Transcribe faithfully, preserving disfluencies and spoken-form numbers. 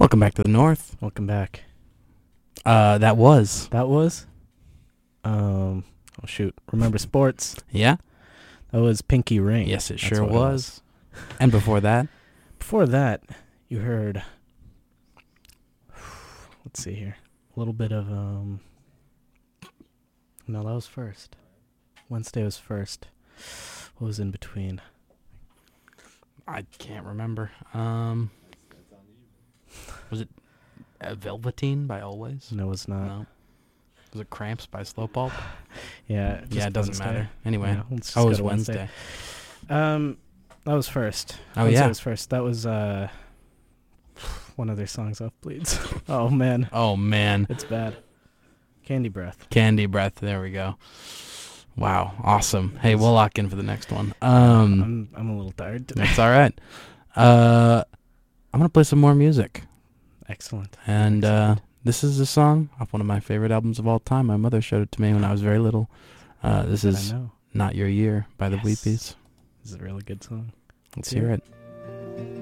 Welcome back to the North. Welcome back. Uh, that was. That was, um, oh shoot, Remember Sports. Yeah? That was Pinky Ring. Yes, it That's sure what it was. And before that? Before that, you heard, let's see here, a little bit of, um, no, that was first. Wednesday was first. What was in between? I can't remember. Um, was it uh, Velveteen by Always? No, it's not. No. Was it Cramps by Slowpoke? Yeah, just Yeah, it doesn't Wednesday. matter. Anyway. Yeah, let's just Oh, it go was to Wednesday. Um, that was first. Oh, Wednesday yeah. was first. That was, uh, one of their songs off Bleeds. Oh, man. Oh, man. It's bad. Candy Breath. Candy Breath. There we go. Wow. Awesome. Hey, we'll lock in for the next one. Um, I'm I'm a little tired today. That's all right. Uh, I'm going to play some more music. Excellent. And uh, this is a song off one of my favorite albums of all time. My mother showed it to me when I was very little. Uh, this That I is know. Not Your Year by the Yes. Weepies. This is a really good song. Let's hear hear it. it.